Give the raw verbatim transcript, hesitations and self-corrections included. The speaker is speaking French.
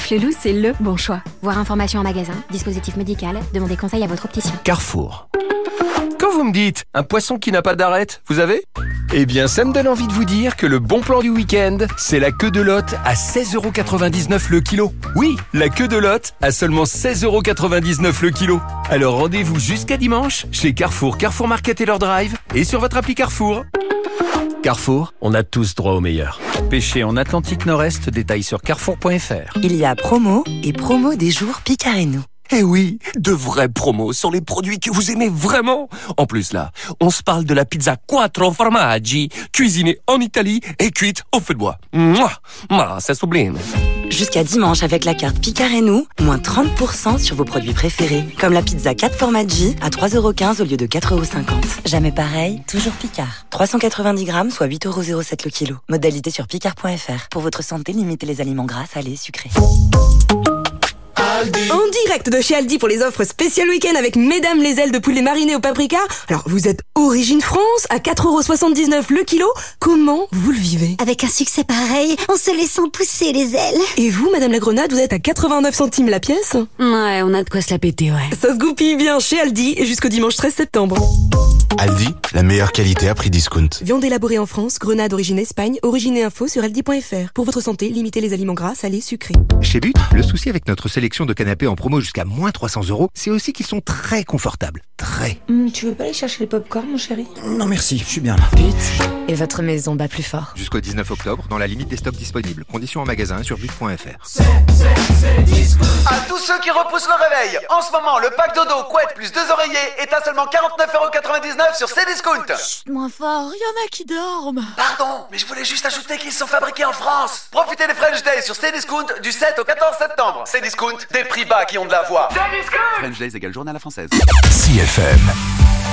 Flelou, c'est le bon choix. Voir information en magasin, dispositif médical, demandez conseil à votre opticien. Carrefour. Quand vous me dites un poisson qui n'a pas d'arête, vous avez ? Eh bien, ça me donne envie de vous dire que le bon plan du week-end, c'est la queue de lotte à seize euros quatre-vingt-dix-neuf le kilo. Oui, la queue de lotte à seulement seize euros quatre-vingt-dix-neuf le kilo. Alors rendez-vous jusqu'à dimanche chez Carrefour, Carrefour Market et leur drive et sur votre appli Carrefour. Carrefour, on a tous droit au meilleur. Pêcher en Atlantique Nord-Est, détail sur carrefour point f r. Il y a promo et promo des jours Picard et nous. Eh oui, de vraies promos sur les produits que vous aimez vraiment. En plus là, on se parle de la pizza Quattro Formaggi, cuisinée en Italie et cuite au feu de bois. Mouah, ah, c'est sublime. Jusqu'à dimanche avec la carte Picard et nous, moins trente pour cent sur vos produits préférés. Comme la pizza quatre Formaggi à trois euros quinze au lieu de quatre euros cinquante. Jamais pareil, toujours Picard. trois cent quatre-vingt-dix grammes, soit huit euros zéro sept le kilo. Modalité sur picard point f r. Pour votre santé, limitez les aliments gras, salés, sucrés. Aldi. En direct de chez Aldi pour les offres spéciales week-end avec mesdames les ailes de poulet marinées au paprika. Alors, vous êtes origine France à quatre euros soixante-dix-neuf le kilo. Comment vous le vivez? Avec un succès pareil, en se laissant pousser les ailes. Et vous, madame la Grenade, vous êtes à quatre-vingt-neuf centimes la pièce? Ouais, on a de quoi se la péter, ouais. Ça se goupille bien chez Aldi jusqu'au dimanche treize septembre. Aldi, la meilleure qualité à prix discount. Viande élaborée en France, Grenade origine Espagne, origine et info sur aldi point f r. Pour votre santé, limitez les aliments gras, salés, sucrés. Chez But, le souci avec notre sélection de canapés en promo jusqu'à moins trois cents euros, c'est aussi qu'ils sont très confortables. Très. Mmh, tu veux pas aller chercher les pop-corn, mon chéri? Non merci, je suis bien là. But, et votre maison bat plus fort. Jusqu'au dix-neuf octobre, dans la limite des stocks disponibles. Conditions en magasin sur but point f r. C'est, c'est, c'est disco. À tous ceux qui repoussent le réveil, en ce moment, le pack dodo, couette plus deux oreillers est à seulement quarante-neuf euros quatre-vingt-dix-neuf sur Cdiscount. Chut, moins fort, y en a qui dorment. Pardon, mais je voulais juste ajouter qu'ils sont fabriqués en France. Profitez des French Days sur Cdiscount du sept au quatorze septembre. Cdiscount, des prix bas qui ont de la voix. Cdiscount. French Days égale journée à la française. C F M.